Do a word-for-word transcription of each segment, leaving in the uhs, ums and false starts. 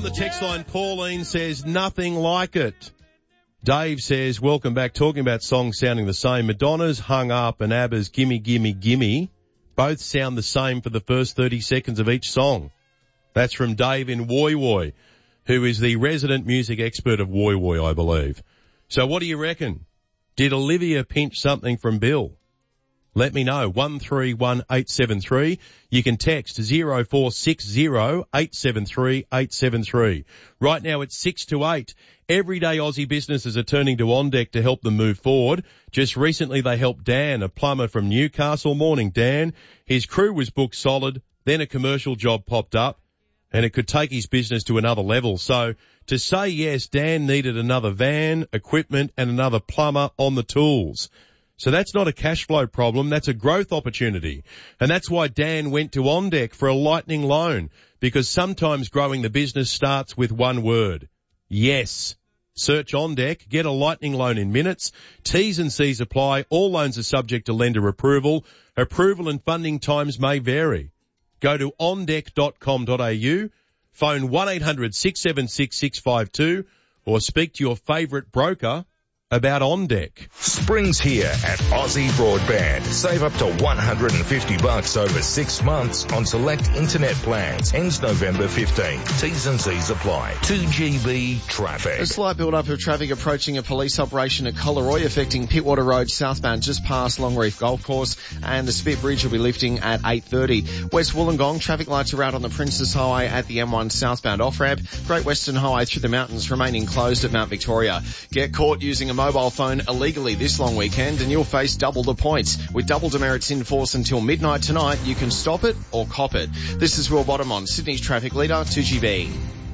On the text line, Pauline says, nothing like it. Dave says, welcome back. Talking about songs sounding the same. Madonna's Hung Up and ABBA's Gimme, Gimme, Gimme both sound the same for the first thirty seconds of each song. That's from Dave in Woy Woy, who is the resident music expert of Woy Woy, I believe. So what do you reckon? Did Olivia pinch something from Bill? Let me know. one three one eight seven three. You can text zero four six zero eight seven three eight seven three. Right now it's six to eight. Everyday Aussie businesses are turning to OnDeck to help them move forward. Just recently they helped Dan, a plumber from Newcastle. Morning, Dan. His crew was booked solid. Then a commercial job popped up and it could take his business to another level. So to say yes, Dan needed another van, equipment and another plumber on the tools. So that's not a cash flow problem, that's a growth opportunity. And that's why Dan went to OnDeck for a lightning loan, because sometimes growing the business starts with one word. Yes. Search OnDeck, get a lightning loan in minutes. T's and C's apply. All loans are subject to lender approval. Approval and funding times may vary. Go to on deck dot com dot a u, phone one eight hundred six seven six six five two or speak to your favourite broker about OnDeck. Spring's here at Aussie Broadband. Save up to one hundred fifty bucks over six months on select internet plans. Ends November fifteenth. T's and C's apply. two G B traffic. A slight build-up of traffic approaching a police operation at Collaroy affecting Pittwater Road southbound just past Longreef Golf Course, and the Spit Bridge will be lifting at eight thirty. West Wollongong, traffic lights are out on the Princess Highway at the M one southbound off-ramp. Great Western Highway through the mountains remaining closed at Mount Victoria. Get caught using a mobile phone illegally this long weekend and you'll face double the points. With double demerits in force until midnight tonight, you can stop it or cop it. This is Will Bottom on Sydney's traffic leader, two G B.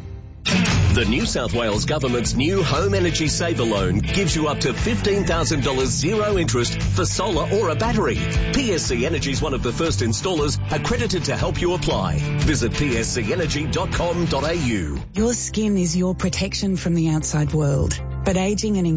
The New South Wales Government's new Home Energy Saver Loan gives you up to fifteen thousand dollars zero interest for solar or a battery. P S C Energy is one of the first installers accredited to help you apply. Visit p s c energy dot com dot a u. Your skin is your protection from the outside world, but aging and